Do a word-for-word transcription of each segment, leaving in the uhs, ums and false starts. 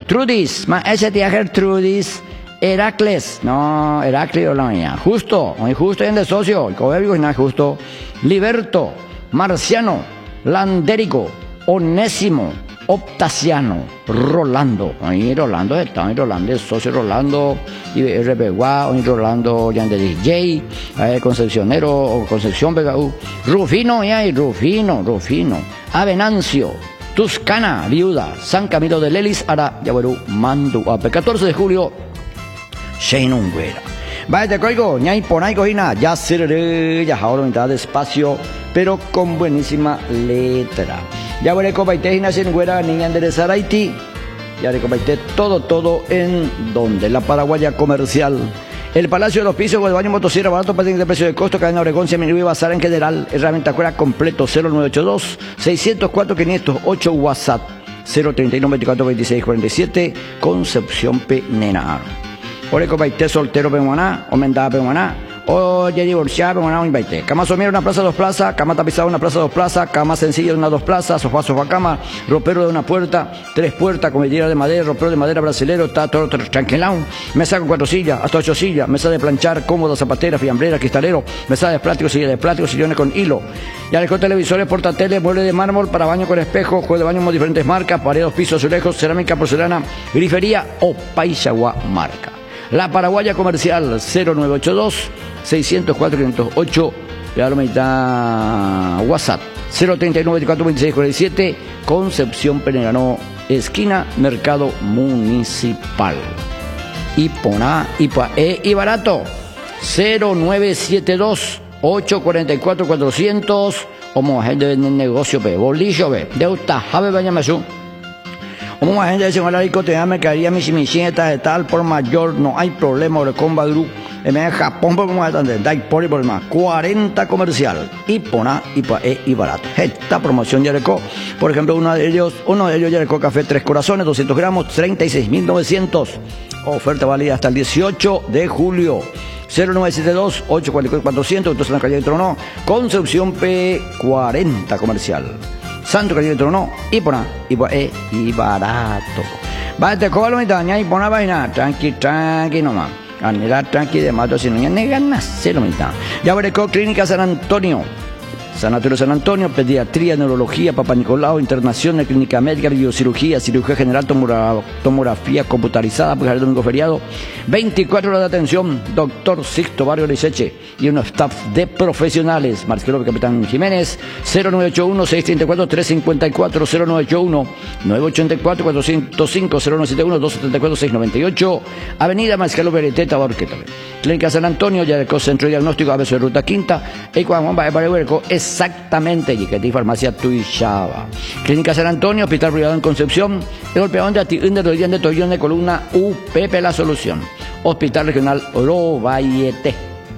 Gertrudis, ma ese tía Gertrudis, Heracles, no, Heraclio la mía, Justo, muy justo en de socio, Cobebio y nada justo, Liberto, Marciano, Landérico, Onésimo, Optaciano, Rolando, ahí Rolando está, ahí Rolando, el socio Rolando, y R B Guá, ahí Rolando, Jan de D J, eh, Concepcionero, Concepción Vega, uh, Rufino, y ahí Rufino, Rufino, Avenancio, Tuscana, Viuda, San Camilo de Lelis, Ara, Yaguarú, Manduape, catorce de julio, Sheinungüera. Vaya, te coigo, ñay ponay cojina, ya seré, ya ahora mitad despacio, pero con buenísima letra. Ya veré copaité y nací en Güera, niña enderezar Haití. Ya le copaité todo, todo en donde la Paraguaya Comercial. El Palacio de los Pisos, el baño motosierra, barato, patente de precio de costo, cadena Obregón, Seminú y Bazar en general. Herramienta cuera completo, cero nueve ocho dos, seis cero cuatro, quinientos ocho, WhatsApp, cero treinta y nueve, veinticuatro, veintiséis, cuarenta y siete, Concepción P. Nena. Ore copaité soltero Pemuaná, o mendada Pemuaná. Oye, divorciada, pero bueno, un baite. Cama somiera, una plaza, dos plazas. Cama tapizada, una plaza, dos plazas. Cama sencilla, una, dos plazas. Sofá, sofá, cama. Ropero de una puerta. Tres puertas, comedera de madera. Ropero de madera brasilero. Está todo tranquilado. Mesa con cuatro sillas, hasta ocho sillas. Mesa de planchar, cómoda, zapatera, fiambrera, cristalero. Mesa de plástico, silla de plástico, sillones con hilo. Ya con televisores, portateles, muebles de mármol para baño con espejo. Juego de baño con diferentes marcas. Paredes, pisos, azulejos, cerámica, porcelana, grifería o paisagua marca. La Paraguaya Comercial, cero nueve ocho dos, seis cero cuatro, quinientos ocho, ya lo mitad WhatsApp, cero treinta y nueve, veinticuatro, veintiséis, cuarenta y siete, Concepción Penegrano, esquina Mercado Municipal. Iponá, Ipa, e y barato, cero nueve siete dos, ocho cuatro cuatro, cuatrocientos, como gente de negocio, pe, bolillo, pe, de Utah, Jabe Bañamazú. Como gente de Semana Rico te da mercadería, mis misitas de tal por mayor, no hay problema, de comba group, en Japón por más de Dai por por más, cuarenta comercial, Ipona, Ipa e y barato. Esta promoción ya recó, por ejemplo, uno de ellos, uno de ellos ya recó café Tres Corazones, doscientos gramos, treinta y seis mil novecientos, oferta válida hasta el dieciocho de julio. cero nueve siete dos, ocho cuatro cuatro, cuatrocientos, entonces en la calle de Trono, Concepción P, cuarenta comercial. Santo Calle de Trono, Ipona, Ipa e y barato. Va, te cobro mi taña, Ipona vaina, tranqui, tranqui nomás. Anera tranqui de mato, si no ya ganas, se lo mitad. Ya veré con Clínica San Antonio. Sanatorio San Antonio, pediatría, neurología, Papa Nicolau, internación de clínica médica, biocirugía, cirugía general, tomora, tomografía computarizada, pues el domingo feriado, veinticuatro horas de atención, doctor Sixto Barrio Liceche y un staff de profesionales, Marcelo Capitán Jiménez, cero nueve ocho uno, seis tres cuatro, tres cinco cuatro, cero nueve ocho uno, nueve ocho cuatro, cuatro cero cinco, cero nueve siete uno, dos siete cuatro, seis nueve ocho, Avenida Marcelo Bereteta, Borqueta. Clínica San Antonio, ya el Centro de Diagnóstico, A B C de Ruta Quinta, y cuando va a Paraguay, exactamente, y que te farmacia Tuixaba. Clínica San Antonio, Hospital Privado en Concepción, el golpeador de atiende de de Tollón de columna U P P La Solución. Hospital Regional Orobayete.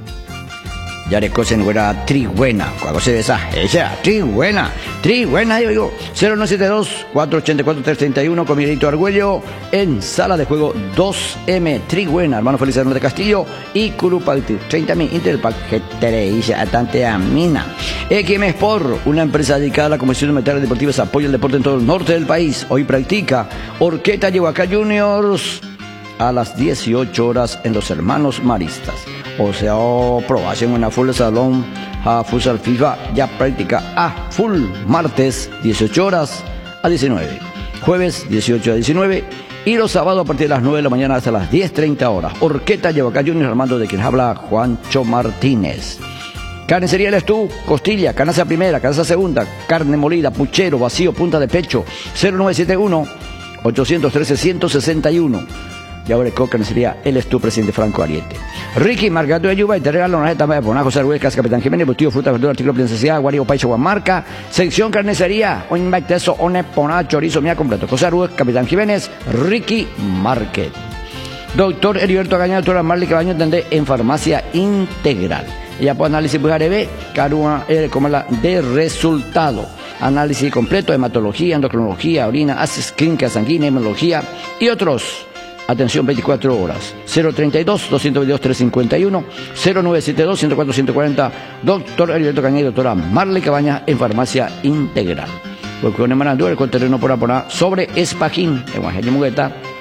Ya le cosen fuera Triguena, cuando se desa, esa, Triguena, Triguena, yo digo, cero nueve siete dos, cuatro ocho cuatro, tres tres uno, con Miguelito Argüello, en sala de juego dos M, Triguena, hermano Feliz de Castillo, y Curupalti, treinta mil, Interpac, Getereisha, Atante Amina. X M Sport, una empresa dedicada a la Comisión de Metales Deportivas, apoya el deporte en todo el norte del país, hoy practica Orqueta Yehuacá Juniors, a las dieciocho horas en Los Hermanos Maristas. O sea, oh, probación en la full salón a futsal FIFA ya práctica a full martes dieciocho horas a diecinueve, jueves dieciocho a diecinueve y los sábados a partir de las nueve de la mañana hasta las diez treinta horas. Orqueta Yehuacá Juniors, armando de quien habla Juancho Martínez. Carnicería El Estú, costilla, canaza primera, canaza segunda, carne molida, puchero, vacío, punta de pecho, cero nueve siete uno, ocho uno tres, uno seis uno. Y ahora carnicería El Estú, presidente Franco Ariete. Ricky, Margato de Yuba, y te regalo una jeta de Poná, José Arguez, Casa Capitán Jiménez, Bustillo, Fruta, Verdura, Artículo de Necesidad, Guario, Paisa, Guamarca, sección carnicería, un bacteso, one, Poná, chorizo, mía completo. José Arguez, Capitán Jiménez, Ricky Market. Doctor Heriberto Agaña, doctora Marley Cabaño, atende en Farmacia Integral. Ella puede análisis Bujarebe, Carua, eh, como la de resultado. Análisis completo, hematología, endocrinología, orina, haces clínica sanguínea, hematología y otros. Atención veinticuatro horas. cero treinta y dos, doscientos veintidós, trescientos cincuenta y uno, cero nueve siete dos, ciento cuatro, ciento cuarenta, doctor Heriberto Caña y doctora Marley Cabaña en Farmacia Integral. Porque con el Marandú, el terreno por Aponá sobre Espajín, Evangelio Mugueta,